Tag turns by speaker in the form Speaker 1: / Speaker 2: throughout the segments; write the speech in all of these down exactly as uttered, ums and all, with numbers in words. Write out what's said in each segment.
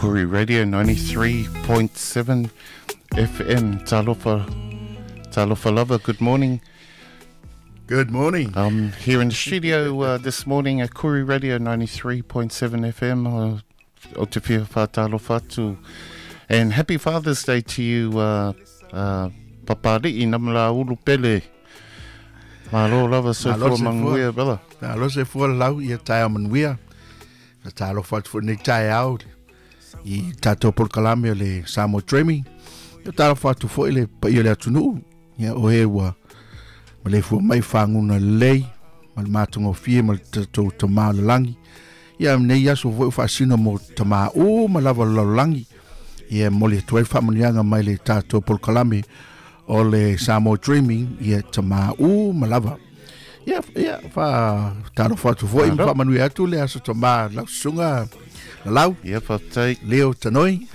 Speaker 1: Koori Radio ninety-three point seven F M. Talofa, Talofa Lover, good morning.
Speaker 2: Good morning.
Speaker 1: I'm here in the studio uh, this morning at Koori Radio ninety-three point seven F M. Uh, o te whia wha talofa atu. And happy Father's Day to you, uh, uh, Papari, namla ulu pele. Malo lava se fua manguia, brother.
Speaker 2: Malo se fua lau ia tae manguia. Na talofa atu ni tae au. I tato por Kalame le Samoa Dreaming. Ia talofa atu fo ile pa ia le atunu. Ia o he ua. Ma le fua mai whanguna lei. Ma le mātunga fie ma le tato tamā langi. Ia mnei aso fo whaasina mo tamā o ma lava langi. Ia mo le tuai whamanianga mai le tato por Kalame o le Samoa Dreaming. Ia tamā o ma lava. Ia, ia, wha talofa atu fo i whamanui atu le aso tamā lau sunga. Hello.
Speaker 1: Yep, I'll take
Speaker 2: Leo Tanoi.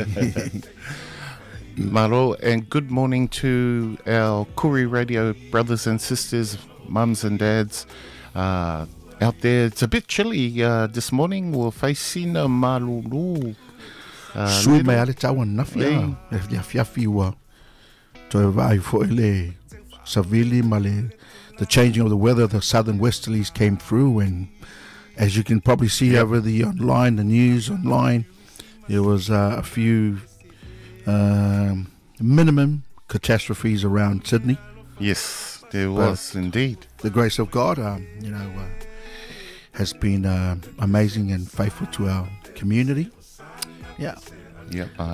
Speaker 1: Maro, and good morning to our Koori Radio brothers and sisters, mums and dads uh, out there. It's a bit chilly uh, this morning. We're facing a malulu.
Speaker 2: Sui mai ale tawan nafia. Ya fiafi wa. To vai fo ele savili male. The changing of the weather, the southern westerlies came through, and as you can probably see yep. over the online, the news online, there was uh, a few um, minimum catastrophes around Sydney.
Speaker 1: Yes, there was but indeed.
Speaker 2: The grace of God, um, you know, uh, has been uh, amazing and faithful to our community. Yeah.
Speaker 1: Yeah. Uh,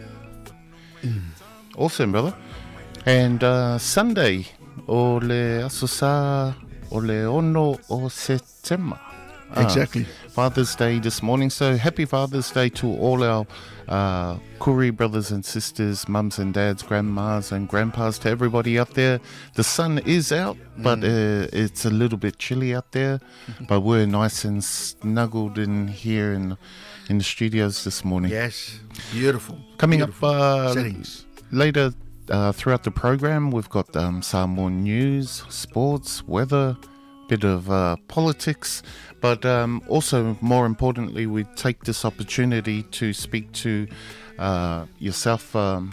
Speaker 1: mm. Awesome, brother. And uh, Sunday, o le asosa o le ono o September.
Speaker 2: Exactly.
Speaker 1: Uh, Father's Day this morning. So happy Father's Day to all our uh, Koori brothers and sisters, mums and dads, grandmas and grandpas, to everybody out there. The sun is out, but mm. uh, it's a little bit chilly out there. But we're nice and snuggled in here in in the studios this morning.
Speaker 2: Yes, beautiful.
Speaker 1: Coming
Speaker 2: beautiful
Speaker 1: up uh,
Speaker 2: settings.
Speaker 1: later uh, throughout the program, we've got um, some more news, sports, weather, bit of uh, politics. But um, also, more importantly, we take this opportunity to speak to uh, yourself, um,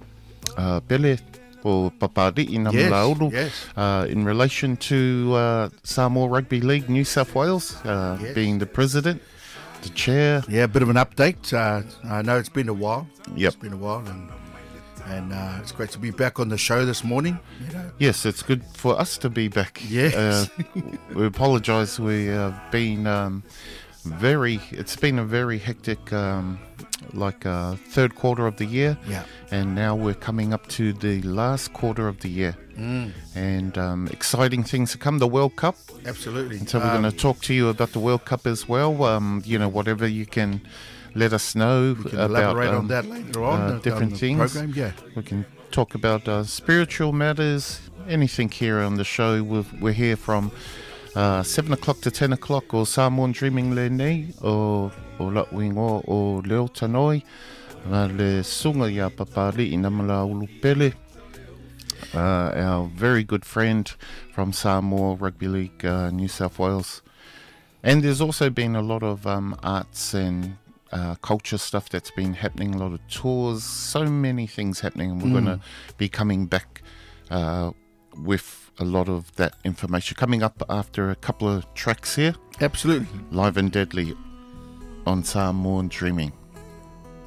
Speaker 1: uh, Pele, or Papari in
Speaker 2: yes, yes.
Speaker 1: uh, in relation to uh, Samoa Rugby League New South Wales, uh, yes. being the president, the chair.
Speaker 2: Yeah, a bit of an update. Uh, I know it's been a while.
Speaker 1: Yep.
Speaker 2: It's been a while, and and uh, it's great to be back on the show this morning. You know.
Speaker 1: Yes, it's good for us to be back.
Speaker 2: Yes.
Speaker 1: Uh, we apologise. We have been um, very, it's been a very hectic, um, like uh, third quarter of the year.
Speaker 2: Yeah.
Speaker 1: And now we're coming up to the last quarter of the year.
Speaker 2: Mm.
Speaker 1: And um, exciting things to come, the World Cup.
Speaker 2: Absolutely.
Speaker 1: And so we're
Speaker 2: um,
Speaker 1: going to talk to you about the World Cup as well. Um, you know, whatever you can let us know
Speaker 2: we can
Speaker 1: about
Speaker 2: elaborate
Speaker 1: um,
Speaker 2: on that later on.
Speaker 1: uh,
Speaker 2: the,
Speaker 1: different
Speaker 2: on the
Speaker 1: things.
Speaker 2: Program, yeah.
Speaker 1: We can talk about uh, spiritual matters, anything here on the show. We've, we're here from uh, seven o'clock to ten o'clock, or Samoan Dreaming le nei, o o Latwingo, o Leo Tanoi, le sunga ya papari inamala ulupele. Uh, our very good friend from Samoa Rugby League, uh, New South Wales. And there's also been a lot of um, arts and uh, culture stuff that's been happening, a lot of tours, so many things happening. And we're mm. going to be coming back uh, with a lot of that information. Coming up after a couple of tracks here.
Speaker 2: Absolutely.
Speaker 1: Live and Deadly on Samoan Dreaming.